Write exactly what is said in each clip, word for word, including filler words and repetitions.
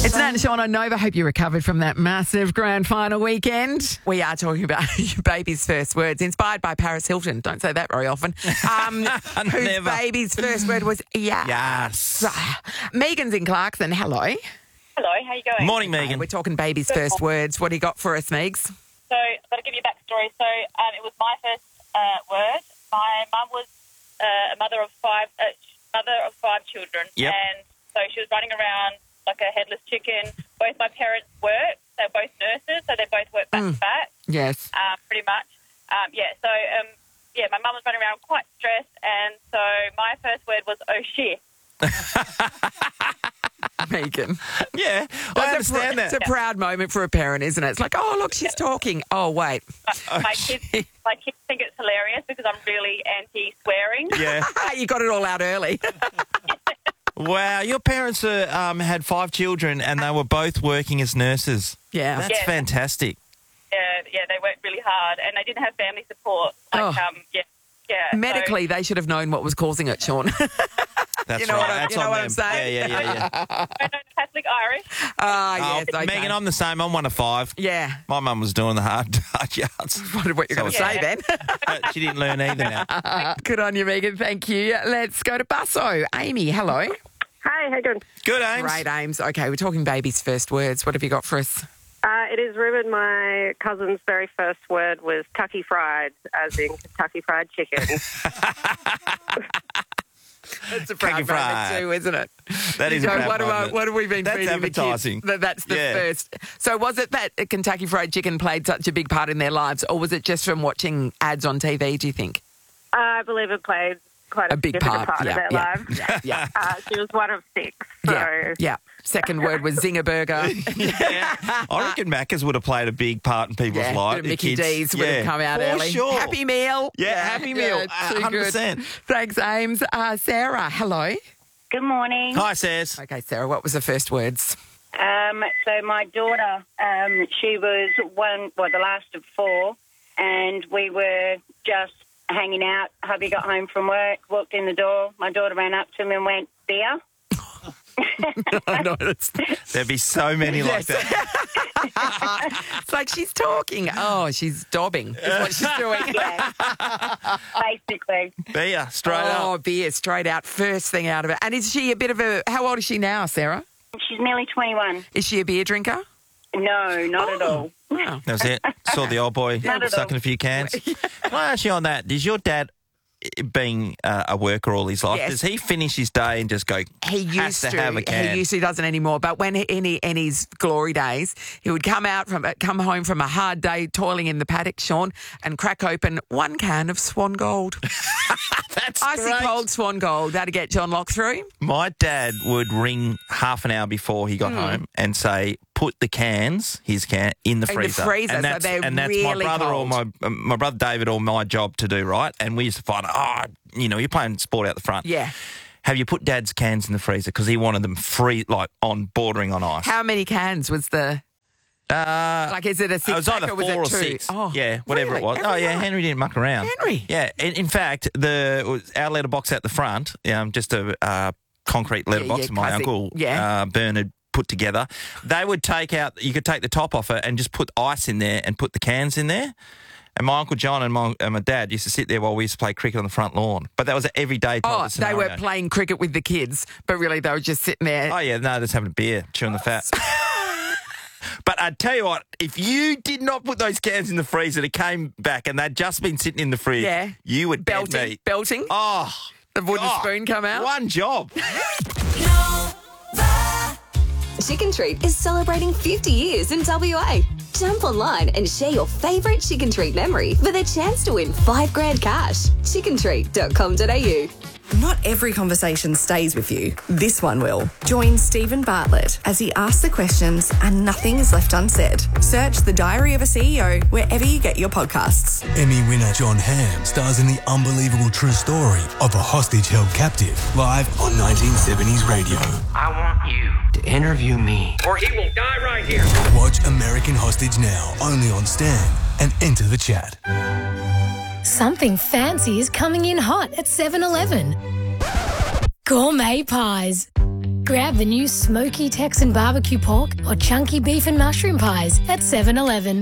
It's Nat and Sean on Nova. Hope you recovered from that massive grand final weekend. We are talking about your baby's first words, inspired by Paris Hilton. Don't say that very often. Um, whose Never. baby's first word was yes. Yes. Megan's in Clarkson. Hello. Hello, how you going? Morning, Megan. We're talking baby's first words. What do you got for us, Megs? So, I've got to give you a backstory. So, um, it was my first uh, word. My mum was uh, a mother of five, uh, mother of five children, Yep. and so she was running around like a headless chicken. Both my parents worked; they're both nurses, so they both work back Mm. to back, Yes. um, pretty much. Um, yeah. So, um, yeah, my mum was running around quite stressed, and so my first word was "oh shit." Megan. Yeah, I understand It's that. a proud moment for a parent, isn't it? It's like, oh, look, she's talking. Oh, wait. My, my kids, my kids think it's hilarious because I'm really anti-swearing. Yeah. You got it all out early. Wow, your parents uh, um, had five children and they were both working as nurses. Yeah. That's Yeah. fantastic. Yeah, yeah, they worked really hard, and they didn't have family support. Like, Oh. um, yeah, yeah. so- Medically, they should have known what was causing it, Sean. That's You know right. what I- That's you know on what them. I'm saying? Yeah, yeah, yeah. yeah. I know Catholic Irish. Ah, Oh, yes. Okay. Megan, I'm the same. I'm one of five. Yeah. My mum was doing the hard, hard yards. Wondered what you're going to So- say Yeah. then. But she didn't learn either now. Good on you, Megan. Thank you. Let's go to Busso. Amy, hello. Hi, how you doing? Good, Ames. Great, Ames. Okay, we're talking baby's first words. What have you got for us? Uh, it is Ruben. My cousin's very first word was Kentucky Fried, as in Kentucky Fried Chicken. It's a Kentucky proud moment Fried. too, isn't it? That is You a go, proud what, have I- moment. what have we been That's feeding advertising. the kids? That That's the Yeah. first. So was it that Kentucky Fried Chicken played such a big part in their lives, or was it just from watching ads on T V, do you think? I believe it played quite a, A big significant part, part, yeah, of their yeah, lives. yeah, yeah. Uh, she was one of six, so Yeah, yeah. Second word was Zinger Burger. Yeah. I reckon Macca's would have played a big part in people's Yeah, lives. bit of Mickey D's would have come out For early. sure. Happy Meal. Yeah, Happy Meal. too one hundred percent. good. Thanks, Ames. Uh, Sarah, hello. Good morning. Hi, Says. Okay, Sarah, what was the first words? Um, so my daughter, um, she was one, well, the last of four, and we were just hanging out. Hubby got home from work, walked in the door. My daughter ran up to him and went, beer. I noticed. There'd be so many like that. It's like she's talking. Oh, she's dobbing is what she's doing. Yeah, basically. Beer, straight oh, up. beer, straight out. First thing out of it. And is she a bit of a... How old is she now, Sarah? She's nearly twenty-one. Is she a beer drinker? No, not at all. Wow. That was it. Saw the old boy Not at sucking all. a few cans. Can I ask you on that? Does your dad, being uh, a worker all his life, Yes. does he finish his day and just go, He has used to, have a can? He usually doesn't anymore. But when he, in, he, in his glory days, he would come out from come home from a hard day toiling in the paddock, Sean, and crack open one can of Swan Gold. That's Icy great. cold Swan Gold. That'd get John Locke through. My dad would ring half an hour before he got home and say, put the cans, his can, in the Hmm. In the freezer. freezer, and so that's, they're and that's my really brother or cold. my um, my brother David or my job to do, right? And we used to find, oh, you know, you're playing sport out the front. Yeah. Have you put Dad's cans in the freezer? Because he wanted them free, like on bordering on ice. How many cans was the... Uh, Like, is it a it six was either pack or was four it or two? six. Oh, yeah, whatever really? it was. Every Oh, yeah, night? Henry didn't muck around. Henry? Yeah, in, in fact, the was our letterbox at the front, um, just a uh, concrete letterbox yeah, my classic. uncle Yeah. uh, Bernard put together. They would take out, you could take the top off it and just put ice in there and put the cans in there. And my Uncle John and my, and my dad used to sit there while we used to play cricket on the front lawn. But that was an everyday type Oh, of they scenario. were playing cricket with the kids, but really they were just sitting there. Oh, yeah, no, just having a beer, chewing the fat. But I tell you what, if you did not put those cans in the freezer, it came back and they'd just been sitting in the fridge, Yeah. you would dead belting, meat. belting. Oh, The wooden oh, spoon come out. One job. Chicken Treat is celebrating fifty years in W A. Jump online and share your favourite Chicken Treat memory for the chance to win five grand cash. chicken treat dot com dot a u. Not every conversation stays with you. This one will. Join Stephen Bartlett as he asks the questions and nothing is left unsaid. Search The Diary of a C E O wherever you get your podcasts. Emmy winner John Hamm stars in the unbelievable true story of a hostage held captive, live on nineteen seventies radio. I want you to interview me, or he will die right here. Watch American Hostage now, only on Stan, and enter the chat. Something fancy is coming in hot at seven eleven. Gourmet pies. Grab the new smoky Texan barbecue pork or chunky beef and mushroom pies at seven eleven.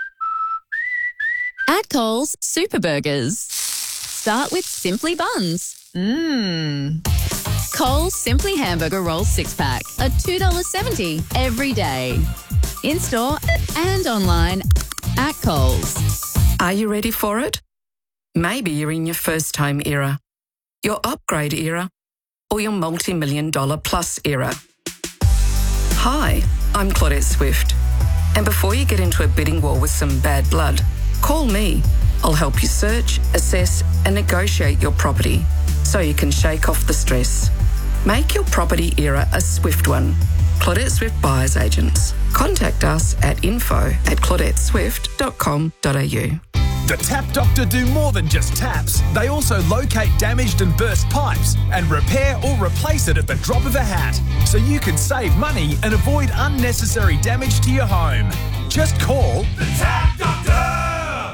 At Coles, Super Burgers. Start with Simply Buns. Mmm. Coles Simply Hamburger Rolls six-pack are two dollars seventy every day. In-store and online at Coles. Are you ready for it? Maybe you're in your first-home era, your upgrade era, or your multi-million dollar plus era. Hi, I'm Claudette Swift. And before you get into a bidding war with some bad blood, call me. I'll help you search, assess and negotiate your property so you can shake off the stress. Make your property era a swift one. Claudette Swift Buyers Agents. Contact us at info at claudette swift dot com dot a u. The Tap Doctor do more than just taps. They also locate damaged and burst pipes and repair or replace it at the drop of a hat, so you can save money and avoid unnecessary damage to your home. Just call the Tap Doctor!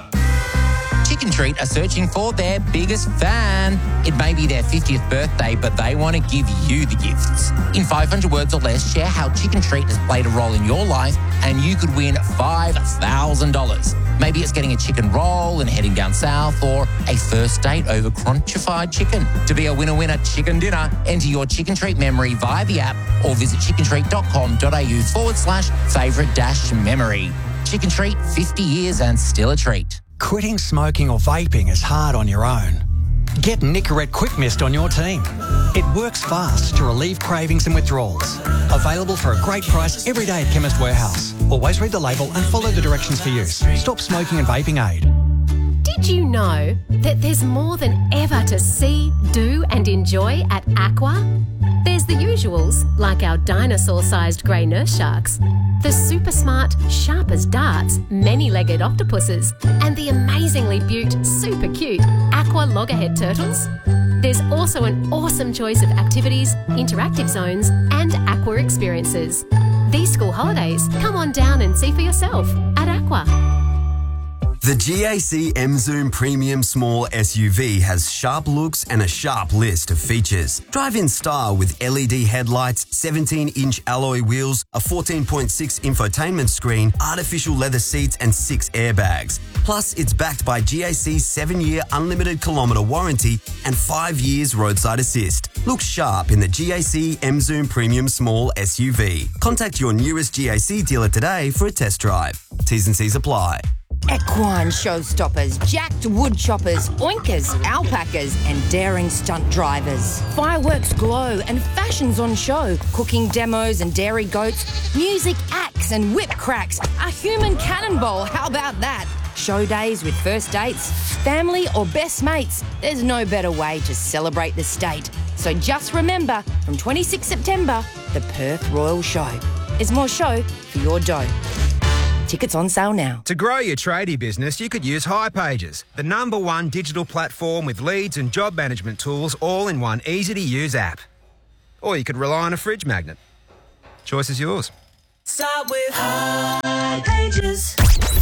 Chicken Treat are searching for their biggest fan. It may be their fiftieth birthday, but they want to give you the gifts. In five hundred words or less, share how Chicken Treat has played a role in your life and you could win five thousand dollars. Maybe it's getting a chicken roll and heading down south, or a first date over crunchified chicken. To be a winner-winner chicken dinner, enter your Chicken Treat memory via the app or visit chickentreat.com.au forward slash favourite dash memory. Chicken Treat, fifty years and still a treat. Quitting smoking or vaping is hard on your own. Get Nicorette Quick Mist on your team. It works fast to relieve cravings and withdrawals. Available for a great price every day at Chemist Warehouse. Always read the label and follow the directions for use. Stop smoking and vaping aid. Did you know that there's more than ever to see, do and enjoy at Aqua? There's the usuals, like our dinosaur-sized grey nurse sharks, the super smart, sharp as darts, many-legged octopuses, and the amazingly beaut, super cute Aqua loggerhead turtles. There's also an awesome choice of activities, interactive zones, and Aqua experiences. These school holidays, come on down and see for yourself at Aqua. The G A C M-Zoom Premium Small S U V has sharp looks and a sharp list of features. Drive in style with L E D headlights, seventeen inch alloy wheels, a fourteen point six infotainment screen, artificial leather seats and six airbags. Plus, it's backed by G A C's seven year unlimited kilometre warranty and five years roadside assist. Look sharp in the G A C M-Zoom Premium Small S U V. Contact your nearest G A C dealer today for a test drive. T's and C's apply. Equine showstoppers, jacked wood choppers, oinkers, alpacas and daring stunt drivers. Fireworks glow and fashions on show. Cooking demos and dairy goats. Music acts and whip cracks. A human cannonball, how about that? Show days with first dates, family or best mates. There's no better way to celebrate the state. So just remember, from twenty-sixth September, the Perth Royal Show. There's more show for your dough. Tickets on sale now. To grow your tradie business, you could use hipages, the number one digital platform with leads and job management tools all in one easy-to-use app. Or you could rely on a fridge magnet. Choice is yours. Start with hipages.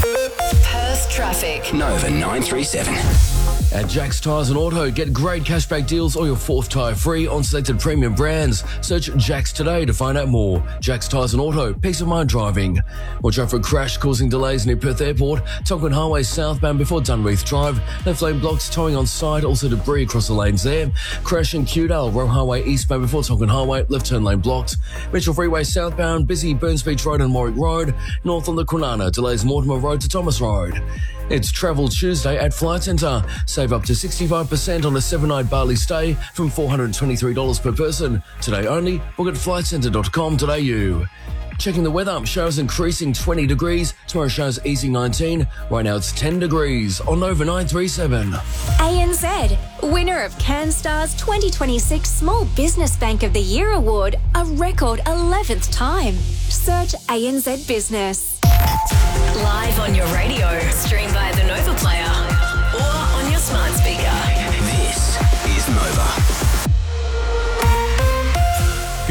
Perth traffic. Nova nine three seven. At Jack's Tyres and Auto, get great cashback deals or your fourth tyre free on selected premium brands. Search Jack's today to find out more. Jack's Tyres and Auto, peace of mind driving. Watch out for a crash causing delays near Perth Airport. Tonkin Highway southbound before Dunreath Drive. Left lane blocks towing on site, also debris across the lanes there. Crash in Cudale, Roe Highway eastbound before Tonkin Highway, left turn lane blocked. Mitchell Freeway southbound, busy Burns Beach Road and Warwick Road. North on the Kwinana, delays Mortimer Road to Thomas Road. It's Travel Tuesday at Flight Centre. Save up to sixty-five percent on a seven-night Bali stay from four hundred twenty-three dollars per person. Today only, book at flight centre dot com dot a u. Checking the weather, showers increasing twenty degrees. Tomorrow showers easing nineteen. Right now it's ten degrees on Nova nine three seven. A N Z, winner of CanStar's twenty twenty-six Small Business Bank of the Year Award, a record eleventh time. Search A N Z Business. Live on your radio, stream via the Nova Player or on your smart speaker. This is Nova. Good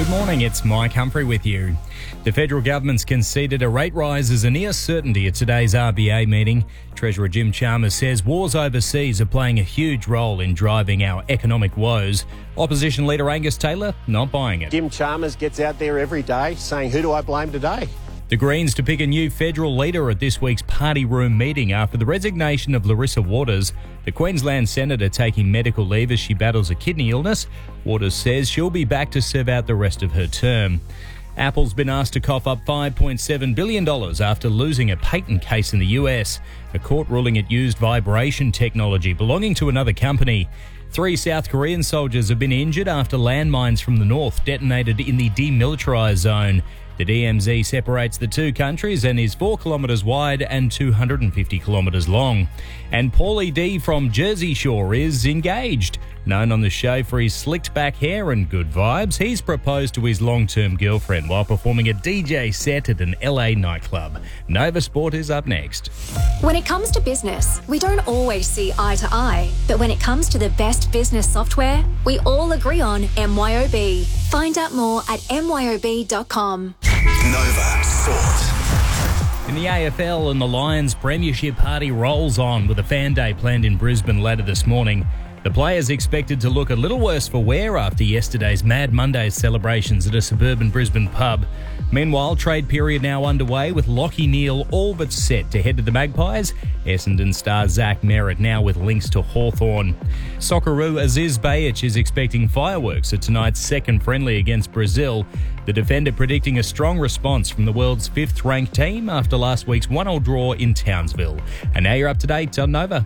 Good morning, it's Mike Humphrey with you. The federal government's conceded a rate rise is a near certainty at today's R B A meeting. Treasurer Jim Chalmers says wars overseas are playing a huge role in driving our economic woes. Opposition leader Angus Taylor not buying it. Jim Chalmers gets out there every day saying, who do I blame today? The Greens to pick a new federal leader at this week's party room meeting after the resignation of Larissa Waters, the Queensland Senator taking medical leave as she battles a kidney illness. Waters says she'll be back to serve out the rest of her term. Apple's been asked to cough up five point seven billion dollars after losing a patent case in the U S. A court ruling it used vibration technology belonging to another company. Three South Korean soldiers have been injured after landmines from the north detonated in the demilitarised zone. The D M Z separates the two countries and is four kilometres wide and two hundred fifty kilometres long. And Paulie D from Jersey Shore is engaged. Known on the show for his slicked back hair and good vibes, he's proposed to his long-term girlfriend while performing a D J set at an L A nightclub. Nova Sport is up next. When it comes to business, we don't always see eye to eye. But when it comes to the best business software, we all agree on M Y O B. Find out more at M Y O B dot com. Nova Sport. In the A F L, and the Lions Premiership party rolls on with a fan day planned in Brisbane later this morning. The players expected to look a little worse for wear after yesterday's Mad Mondays celebrations at a suburban Brisbane pub. Meanwhile, trade period now underway with Lachie Neale all but set to head to the Magpies. Essendon star Zach Merritt now with links to Hawthorn. Socceroo Aziz Bayic is expecting fireworks at tonight's second friendly against Brazil. The defender predicting a strong response from the world's fifth-ranked team after last week's one-all draw in Townsville. And now you're up to date on Nova.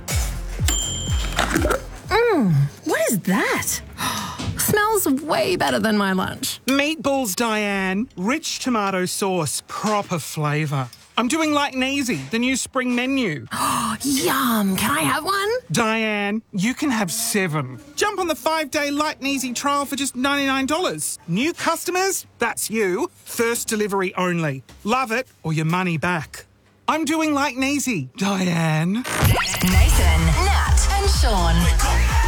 Mmm, what is that? Smells way better than my lunch. Meatballs, Diane. Rich tomato sauce, proper flavour. I'm doing light and easy, the new spring menu. Yum, can I have one? Diane, you can have seven. Jump on the five-day light and easy trial for just ninety-nine dollars. New customers? That's you. First delivery only. Love it or your money back. I'm doing light and easy, Diane. Nathan, Nat, and Sean.